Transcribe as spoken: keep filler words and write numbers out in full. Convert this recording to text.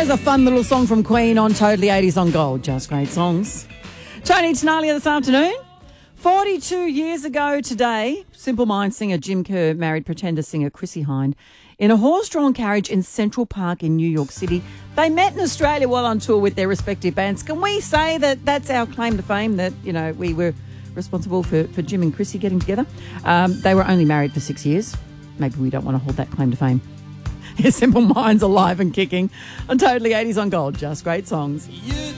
There's a fun little song from Queen on Totally eighties on Gold. Just great songs. Tony Tenalia this afternoon. forty-two years ago today, Simple Minds singer Jim Kerr married Pretender singer Chrissie Hynde in a horse-drawn carriage in Central Park in New York City. They met in Australia while on tour with their respective bands. Can we say that that's our claim to fame, that, you know, we were responsible for, for Jim and Chrissie getting together? Um, they were only married for six years. Maybe we don't want to hold that claim to fame. Simple Minds alive and kicking on Totally eighties on Gold. Just great songs. You